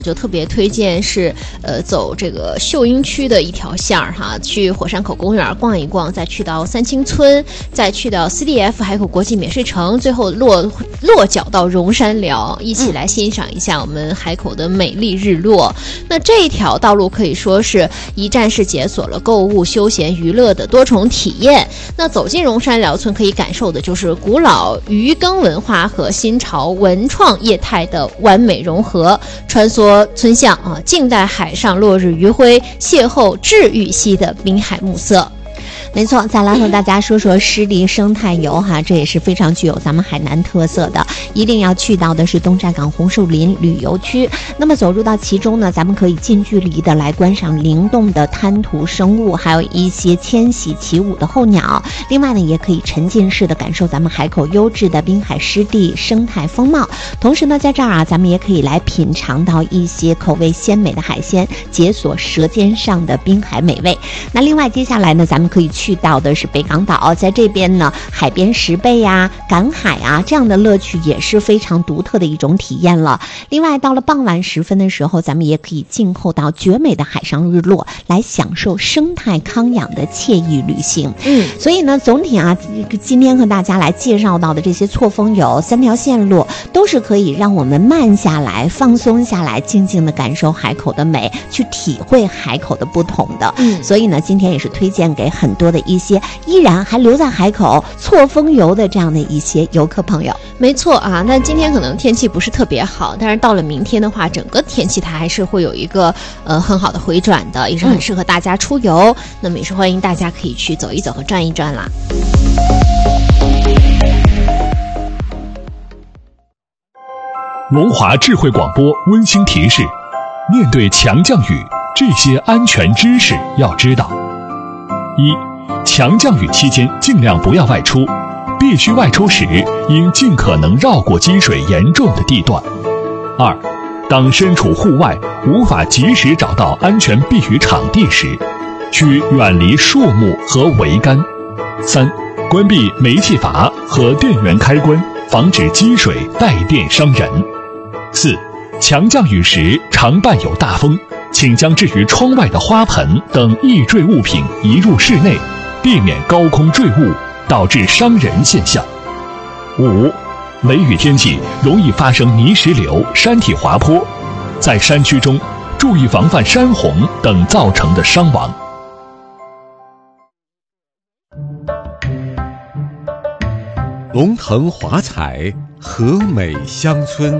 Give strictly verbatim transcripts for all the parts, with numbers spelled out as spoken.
就特别推荐是呃走这个秀英区的一条线儿哈，去火山口公园逛一逛，再去到三清村，再去到 C D F 海口国际免税城，最后落落脚到荣山寮，一起来欣赏一下我们海口的美丽日落。嗯、那这一条道路可以说是一站式解锁了购物、休闲、娱乐的多重体验。那走进荣山寮村，可以感受的就是古老渔耕文化和新潮文创业态的完美融合，穿梭村巷啊，静待海上落日余晖，邂逅治愈系的滨海暮色。 没错，再来和大家说说湿地生态游哈，这也是非常具有咱们海南特色的，一定要去到的是东寨港红树林旅游区。那么走入到其中呢，咱们可以近距离的来观赏灵动的滩涂生物，还有一些迁徙起舞的候鸟。另外呢，也可以沉浸式的感受咱们海口优质的滨海湿地生态风貌。同时呢，在这儿啊，咱们也可以来品尝到一些口味鲜美的海鲜，解锁舌尖上的滨海美味。那另外接下来呢，咱们可以去到的是北港岛，在这边呢，海边拾贝呀、赶海啊，这样的乐趣也是非常独特的一种体验了。另外，到了傍晚时分的时候，咱们也可以静候到绝美的海上日落，来享受生态康养的惬意旅行。嗯，所以呢，总体啊，今天和大家来介绍到的这些错峰游三条线路，都是可以让我们慢下来、放松下来，静静的感受海口的美，去体会海口的不同的。嗯，所以呢，今天也是推荐给很多的一些依然还留在海口错峰游的这样的一些游客朋友。 没错啊，那今天可能天气不是特别好，但是到了明天的话，整个天气它还是会有一个呃很好的回转的，也是很适合大家出游。嗯、那么也是欢迎大家可以去走一走和转一转啦。 龙华智慧广播温馨提示：面对强降雨，这些安全知识要知道。一、强降雨期间尽量不要外出，必须外出时应尽可能绕过积水严重的地段。二、当身处户外无法及时找到安全避雨场地时，需远离树木和桅杆。三、关闭煤气阀和电源开关，防止积水带电伤人。四、强降雨时常伴有大风，请将置于窗外的花盆等易坠物品移入室内，避免高空坠物导致伤人现象。五、雷雨天气容易发生泥石流、山体滑坡，在山区中注意防范山洪等造成的伤亡。 龙腾华彩，和美乡村。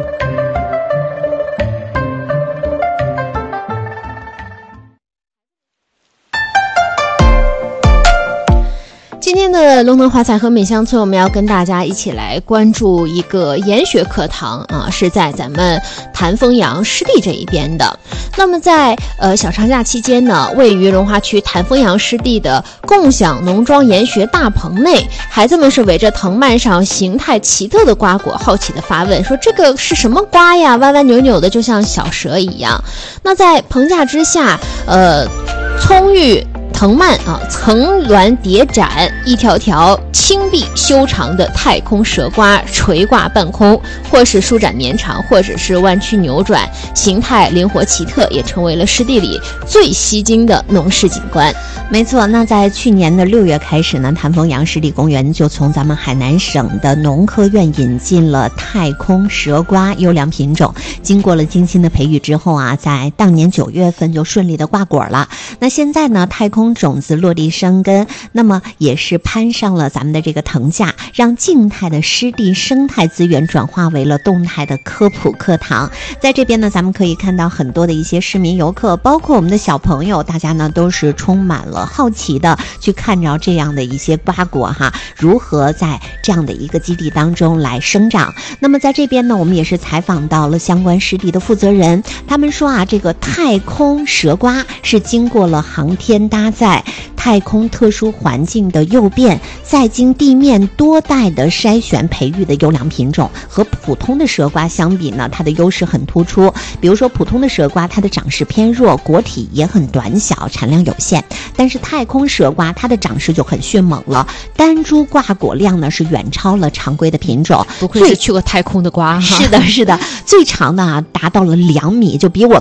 今天的龙腾华彩和美乡村，我们要跟大家一起来关注一个研学课堂啊，是在咱们潭丰阳湿地这一边的。那么在呃小长假期间呢，位于荣华区潭丰阳湿地的共享农庄研学大棚内，孩子们是围着藤蔓上形态奇特的瓜果，好奇的发问，说这个是什么瓜呀？弯弯扭扭的，就像小蛇一样。那在棚架之下，呃，葱郁藤蔓啊，层峦叠展，一条条青碧修长的太空蛇瓜垂挂半空，或是舒展绵长，或者是弯曲扭转，形态灵活奇特，也成为了湿地里最吸睛的农事景观。 没错，那在去年的六月开始呢，潭丰阳湿地公园就从咱们海南省的农科院引进了太空蛇瓜优良品种，经过了精心的培育之后啊，在当年九月份就顺利的挂果了。那现在呢，太空种子落地生根，那么也是攀上了咱们的这个藤架，让静态的湿地生态资源转化为了动态的科普课堂。在这边呢，咱们可以看到很多的一些市民游客，包括我们的小朋友，大家呢都是充满了好奇的去看着这样的一些瓜果哈，如何在这样的一个基地当中来生长。那么在这边呢，我们也是采访到了相关湿地的负责人，他们说啊，这个太空蛇瓜是经过了航天搭载， 太空特殊环境的诱变，再经地面多代的筛选培育的优良品种。和普通的蛇瓜相比呢，它的优势很突出。比如说普通的蛇瓜，它的长势偏弱，果体也很短小，产量有限。但是太空蛇瓜它的长势就很迅猛了，单株挂果量呢是远超了常规的品种。 不愧是去过太空的瓜哈。 是的，是的，最长的啊达到了两米，就比我